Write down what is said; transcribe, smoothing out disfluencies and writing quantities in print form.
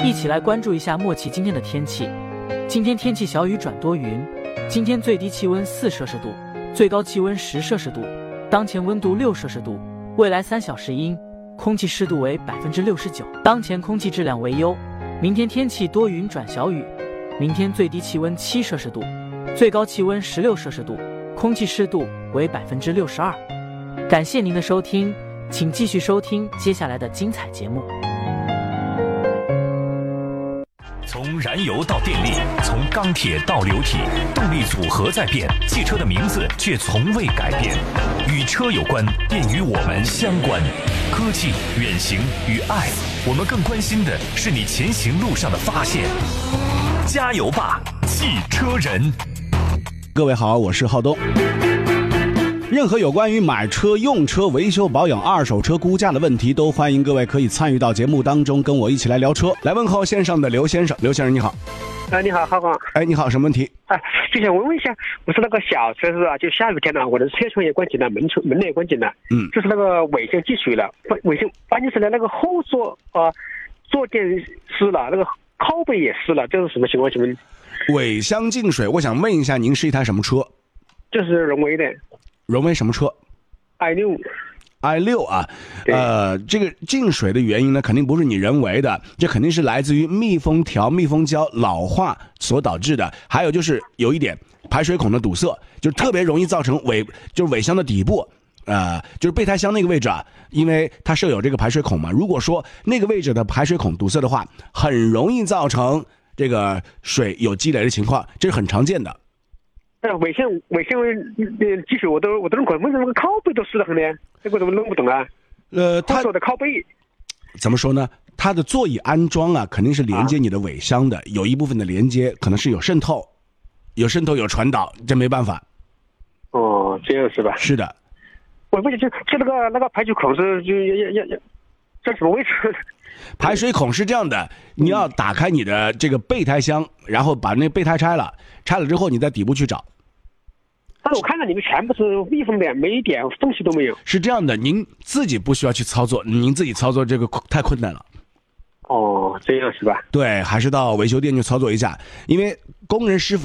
一起来关注一下默契今天的天气。今天天气小雨转多云，今天最低气温4摄氏度，最高气温10摄氏度，当前温度6摄氏度，未来3小时阴，空气湿度为69%，当前空气质量为优。明天天气多云转小雨，明天最低气温7摄氏度，最高气温16摄氏度，空气湿度为62%。感谢您的收听，请继续收听接下来的精彩节目。 从燃油到电力，从钢铁到流体，动力组合在变，汽车的名字却从未改变。与车有关，便与我们相关。科技、远行与爱，我们更关心的是你前行路上的发现。加油吧，汽车人！ 各位好，我是浩东。任何有关于买车、用车、维修保养、二手车估价的问题，都欢迎各位可以参与到节目当中，跟我一起来聊车。来问候线上的刘先生，刘先生你好。 你好，浩光。 你好，什么问题？ 就想问一下，我是那个小车子啊，就下雨天了，我的车窗也关紧了，门也关紧了，就是那个尾箱积水了，尾箱关键是呢，那个后座坐垫湿了，那个靠背也湿了，这是什么情况？请问？ 尾箱进水，我想问一下，您是一台什么车？ 就是荣威的。 荣威什么车 ？i6 啊，这个进水的原因呢，肯定不是你人为的，这肯定是来自于密封条、密封胶老化所导致的。还有就是有一点排水孔的堵塞，就特别容易造成尾箱的底部，就是备胎箱那个位置啊，因为它设有这个排水孔嘛。如果说那个位置的排水孔堵塞的话，很容易造成这个水有积累的情况，这是很常见的。 尾箱积水我都能管，为什么那个靠背都湿得很呢？这个怎么弄不懂啊？它的靠背怎么说呢？它的座椅安装啊，肯定是连接你的尾箱的，有一部分的连接可能是有渗透、有传导，这没办法。 哦，这样是吧？ 是的。 我不就那个排水孔是就要在什么位置？ 排水孔是这样的，你要打开你的这个备胎箱，然后把那备胎拆了之后，你在底部去找。 但是我看到你们全部是密封的，没一点缝隙都没有。 是这样的，您自己不需要去操作，您自己操作这个太困难了。 哦，这样是吧？ 对，还是到维修店去操作一下，因为工人师傅